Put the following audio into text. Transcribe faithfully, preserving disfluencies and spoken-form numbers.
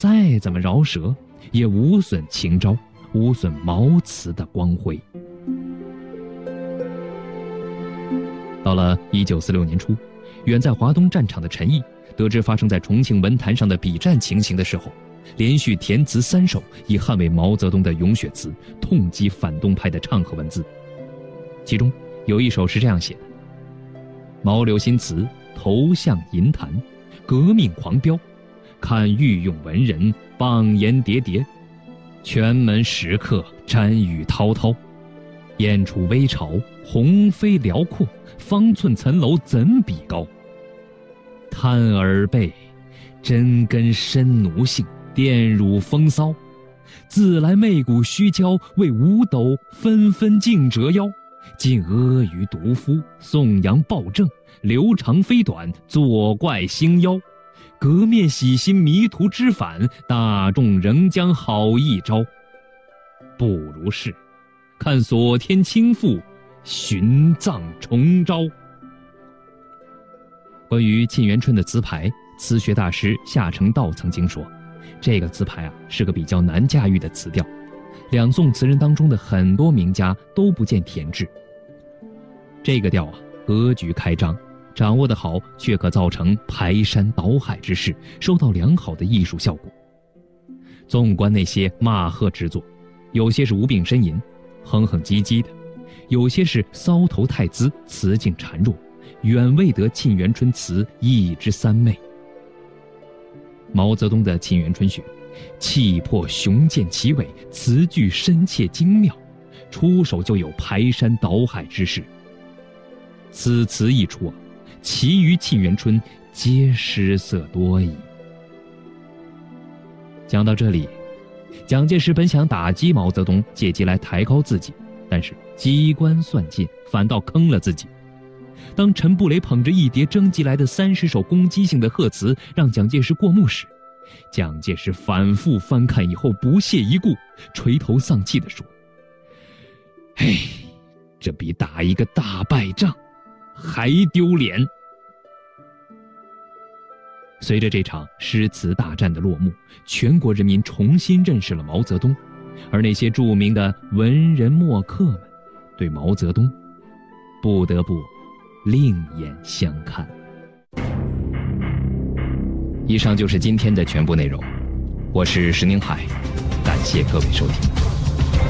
再怎么饶舌，也无损情招，无损毛瓷的光辉。到了一九四六年初，远在华东战场的陈毅得知发生在重庆文坛上的比战情形的时候，连续填词三首，以捍卫毛泽东的咏雪词，痛击反动派的唱和文字。其中有一首是这样写的：毛柳新词头向银坛，革命狂飙，看御用文人棒言叠叠，全门时刻沾雨滔滔，燕楚微潮，鸿飞辽阔，方寸层楼怎比高？贪耳背，真根深奴性，玷辱风骚，自来媚骨虚娇，为五斗纷纷竞折腰。尽阿谀毒夫，颂扬暴政，留长飞短，作怪星妖。革面洗心，迷途知返，大众仍将好一招。不如是，看所天倾覆，寻藏重招。关于沁园春的词牌，词学大师夏承道曾经说，这个词牌啊是个比较难驾驭的词调，两宋词人当中的很多名家都不见填制。这个调啊，格局开张，掌握得好，却可造成排山倒海之势，收到良好的艺术效果。纵观那些骂贺之作，有些是无病呻吟，哼哼唧唧的，有些是搔头太姿，词境孱弱，远未得沁园春词意之三昧。毛泽东的《沁园春·雪》，气魄雄健奇伟，词句深切精妙，出手就有排山倒海之势。此词一出啊，其余沁园春皆失色多矣。讲到这里，蒋介石本想打击毛泽东，借机来抬高自己，但是机关算尽，反倒坑了自己。当陈布雷捧着一叠征集来的三十首攻击性的贺词让蒋介石过目时，蒋介石反复翻看以后不屑一顾，垂头丧气地说：嘿，这比打一个大败仗还丢脸。随着这场诗词大战的落幕，全国人民重新认识了毛泽东，而那些著名的文人墨客们对毛泽东不得不另眼相看。以上就是今天的全部内容，我是石宁海，感谢各位收听。